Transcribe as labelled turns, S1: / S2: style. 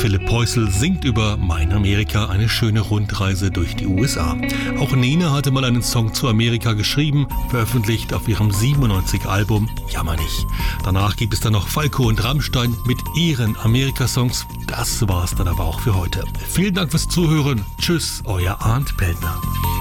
S1: Philipp Poisel singt über Mein Amerika, eine schöne Rundreise durch die USA. Auch Nena hatte mal einen Song zu Amerika geschrieben, veröffentlicht auf ihrem 97-Album Jammer nicht. Danach gibt es dann noch Falco und Rammstein mit ihren Amerika-Songs. Das war's dann aber auch für heute. Vielen Dank fürs Zuhören. Tschüss, euer Arndt Peltner.